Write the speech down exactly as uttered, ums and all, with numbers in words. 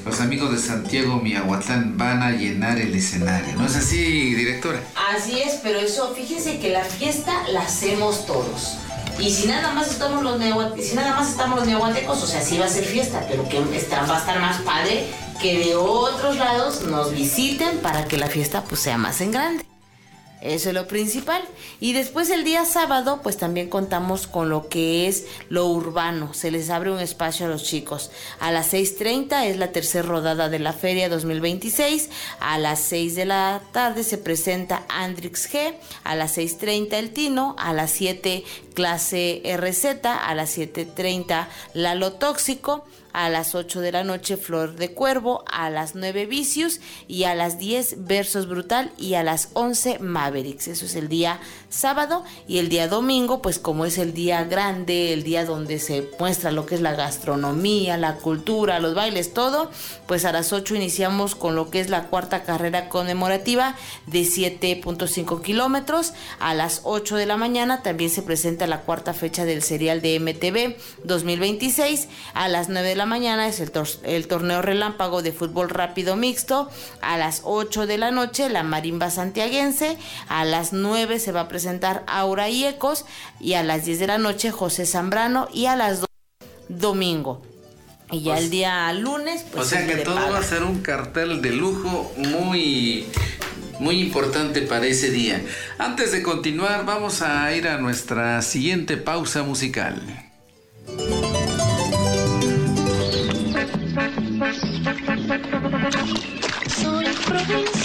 los amigos de Santiago Miahuatlán van a llenar el escenario. ¿No es así, directora? Así es, pero eso, fíjense que la fiesta la hacemos todos. Y si nada más estamos los neohuat- si nada más estamos los neohuatecos, o sea, sí va a ser fiesta, pero que está, va a estar más padre que de otros lados nos visiten para que la fiesta pues sea más en grande. Eso es lo principal. Y después el día sábado, pues también contamos con lo que es lo urbano. Se les abre un espacio a los chicos. A las seis treinta es la tercera rodada de la Feria dos mil veintiséis. A las seis de la tarde se presenta Andrix G. A las seis treinta el Tino. A las siete clase R Z. A las siete treinta Lalo Tóxico. A las ocho de la noche Flor de Cuervo, a las nueve Vicious y a las diez Versos Brutal y a las once Mavericks. Eso es el día sábado. Y el día domingo, pues como es el día grande, el día donde se muestra lo que es la gastronomía, la cultura, los bailes, todo, pues a las ocho iniciamos con lo que es la cuarta carrera conmemorativa de siete punto cinco kilómetros. A las ocho de la mañana también se presenta la cuarta fecha del serial de M T V dos mil veintiséis. A las nueve de la mañana es el, tor- el torneo relámpago de fútbol rápido mixto. A las ocho de la noche la marimba santiaguense. A las nueve se va a presentar Aura y Ecos. Y a las diez de la noche José Zambrano. Y a las dos domingo. Y ya pues, el día lunes pues, o sea que todo paga. Va a ser un cartel de lujo muy muy importante para ese día. Antes de continuar, vamos a ir a nuestra siguiente pausa musical.